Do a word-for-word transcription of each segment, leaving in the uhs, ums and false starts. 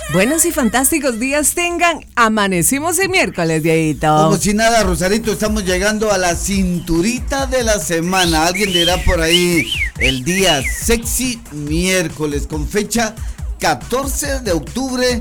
Buenos y fantásticos días tengan. Amanecimos el miércoles, Dieguito. Como si nada, Rosarito, estamos llegando a la cinturita de la semana. Alguien dirá por ahí el día sexy miércoles con fecha catorce de octubre,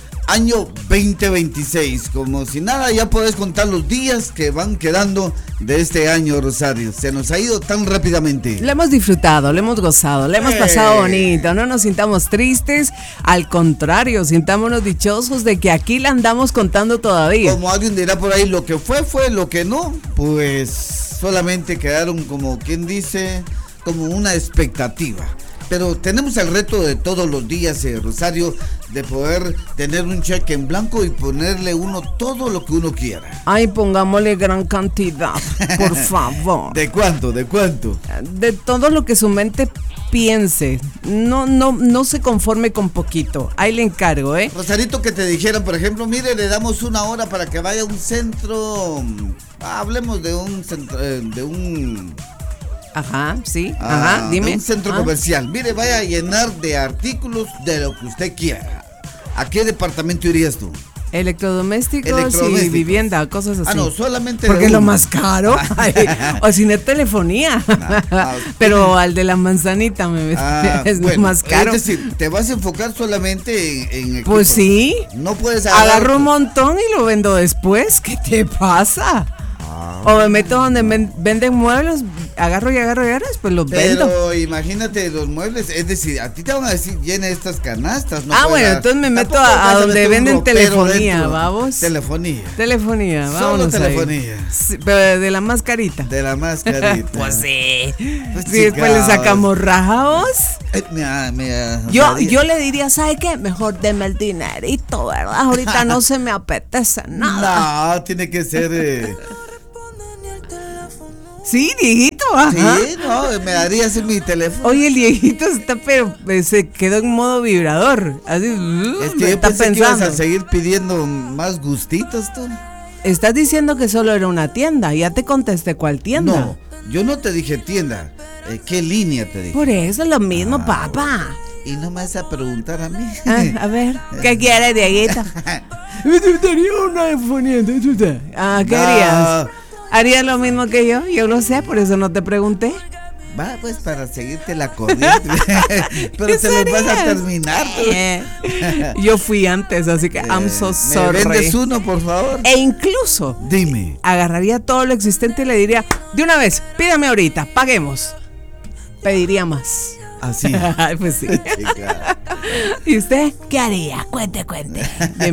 año veinte veintiséis. Como si nada, ya podés contar los días que van quedando de este año, Rosario. Se nos ha ido tan rápidamente. Lo hemos disfrutado, lo hemos gozado, lo hemos Eh. pasado bonito. No nos sintamos tristes, al contrario, sintámonos dichosos de que aquí la andamos contando todavía. Como alguien dirá por ahí, lo que fue, fue, lo que no, pues solamente quedaron, como quien dice, como una expectativa. Pero tenemos el reto de todos los días, eh, Rosario, de poder tener un cheque en blanco y ponerle uno todo lo que uno quiera. Ay, pongámosle gran cantidad, por favor. ¿De cuánto? ¿De cuánto? De todo lo que su mente piense. No, no, no se conforme con poquito. Ahí le encargo, ¿eh? Rosarito, que te dijeran, por ejemplo, mire, le damos una hora para que vaya a un centro. Ah, hablemos de un centro, eh, de un. Ajá, sí, Ah, ajá, dime. de un centro ah. comercial. Mire, vaya a llenar de artículos de lo que usted quiera. ¿A qué departamento irías tú? Electrodomésticos, Electrodomésticos. y vivienda, cosas así. Ah, no, solamente. Porque de es lo uno. más caro. Ay, o si no, telefonía. ah, Pero al de la manzanita me Ah, es bueno, lo más caro. Es decir, te vas a enfocar solamente en, en equipos. Pues sí. No puedes agarrar. Agarro un montón y lo vendo después. ¿Qué te pasa? Ah. O me meto donde men- venden muebles, agarro y agarro y agarro, después los vendo. Pero imagínate los muebles, es decir, a ti te van a decir llena estas canastas. No Ah, puedes bueno, dar- entonces me meto tampoco a- a vas donde meter un venden ropero telefonía, dentro. vamos. Telefonía. Telefonía, Solo vámonos ahí. telefonía. Sí, pero de la más carita. De la mascarita. Pues sí. Pues Sí, después le chicas. sacamos rajos. Eh, mira, mira, Yo, Rosario. yo le diría, ¿sabe qué? Mejor deme el dinerito, ¿verdad? Ahorita no se me apetece nada. No, tiene que ser. eh, Sí, Dieguito, ajá. Sí, no, me darías en mi teléfono. Oye, el Dieguito está, pero eh, se quedó en modo vibrador. Así, uh, Es me que yo está pensé que ibas pensando. a seguir pidiendo más gustitos tú. Estás diciendo que solo era una tienda. Ya te contesté cuál tienda. No, yo no te dije tienda. Eh, ¿Qué línea te dije? Por eso es lo mismo, Ah, papá. Y no me vas a preguntar a mí. Ah, a ver, ¿qué quieres, Dieguito? Me gustaría una iPhone. Ah, ¿qué No. harías? ¿Harías lo mismo que yo? Yo lo sé, por eso no te pregunté. Va, pues para seguirte la corriente. Pero ¿Qué te lo vas a serías? terminar. tú. Eh, yo fui antes, así que I'm so Eh, sorry. ¿Me vendes uno, por favor? E incluso Dime. agarraría todo lo existente y le diría, de una vez, pídame ahorita, paguemos. Pediría más. Así. Ay, pues sí. Chica. ¿Y usted qué haría? Cuente, cuente. Dime.